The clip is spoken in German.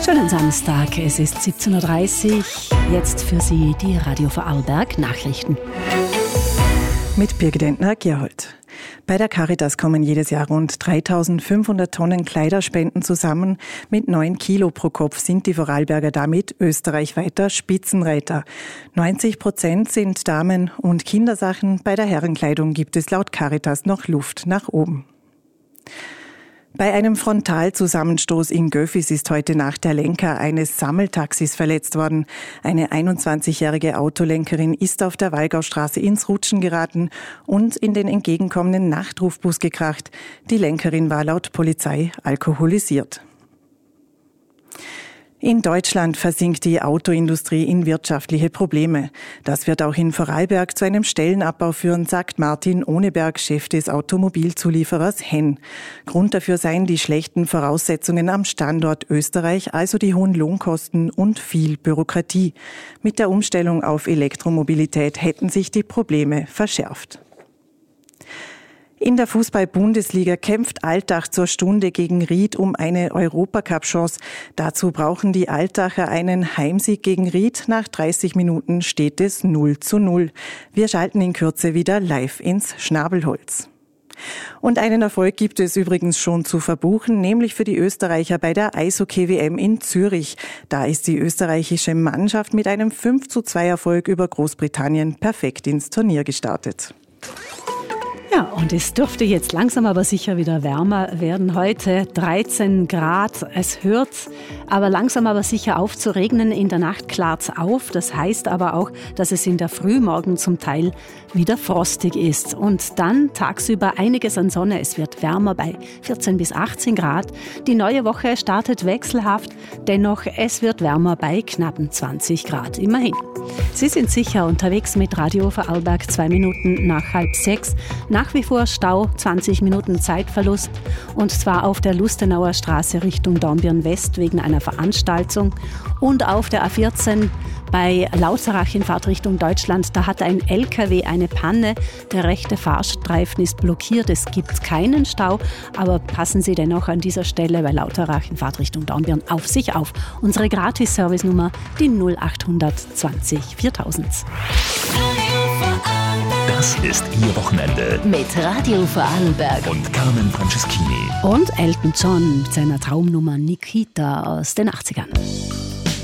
Schönen Samstag, es ist 17.30 Uhr. Jetzt für Sie die Radio Vorarlberg Nachrichten. Mit Birgit Entner-Gerhold. Bei der Caritas kommen jedes Jahr rund 3.500 Tonnen Kleiderspenden zusammen. Mit 9 Kilo pro Kopf sind die Vorarlberger damit österreichweiter Spitzenreiter. 90% sind Damen- und Kindersachen. Bei der Herrenkleidung gibt es laut Caritas noch Luft nach oben. Bei einem Frontalzusammenstoß in Göffis ist heute Nacht der Lenker eines Sammeltaxis verletzt worden. Eine 21-jährige Autolenkerin ist auf der Wallgaustraße ins Rutschen geraten und in den entgegenkommenden Nachtrufbus gekracht. Die Lenkerin war laut Polizei alkoholisiert. In Deutschland versinkt die Autoindustrie in wirtschaftliche Probleme. Das wird auch in Vorarlberg zu einem Stellenabbau führen, sagt Martin Ohneberg, Chef des Automobilzulieferers Henn. Grund dafür seien die schlechten Voraussetzungen am Standort Österreich, also die hohen Lohnkosten und viel Bürokratie. Mit der Umstellung auf Elektromobilität hätten sich die Probleme verschärft. In der Fußball-Bundesliga kämpft Altach zur Stunde gegen Ried um eine Europacup-Chance. Dazu brauchen die Altacher einen Heimsieg gegen Ried. Nach 30 Minuten steht es 0:0. Wir schalten in Kürze wieder live ins Schnabelholz. Und einen Erfolg gibt es übrigens schon zu verbuchen, nämlich für die Österreicher bei der Eishockey-WM in Zürich. Da ist die österreichische Mannschaft mit einem 5:2 Erfolg über Großbritannien perfekt ins Turnier gestartet. Ja, und es dürfte jetzt langsam aber sicher wieder wärmer werden. Heute 13 Grad. Es hört aber langsam aber sicher auf zu regnen. In der Nacht klart's auf. Das heißt aber auch, dass es in der Frühmorgen zum Teil wieder frostig ist. Und dann tagsüber einiges an Sonne. Es wird wärmer bei 14 bis 18 Grad. Die neue Woche startet wechselhaft. Dennoch, es wird wärmer bei knappen 20 Grad. Immerhin. Sie sind sicher unterwegs mit Radio Vorarlberg 2 Minuten nach 5:30. Nach wie vor Stau, 20 Minuten Zeitverlust, und zwar auf der Lustenauer Straße Richtung Dornbirn West wegen einer Veranstaltung und auf der A14 bei Lauterach in Fahrtrichtung Deutschland. Da hat ein LKW eine Panne, der rechte Fahrstreifen ist blockiert, es gibt keinen Stau, aber passen Sie dennoch an dieser Stelle bei Lauterach in Fahrtrichtung Dornbirn auf sich auf. Unsere Gratis-Service-Nummer, die 0800 20 4000. Das ist Ihr Wochenende mit Radio Vorarlberg und Carmen Franceschini Und Elton John mit seiner Traumnummer Nikita aus den 80ern.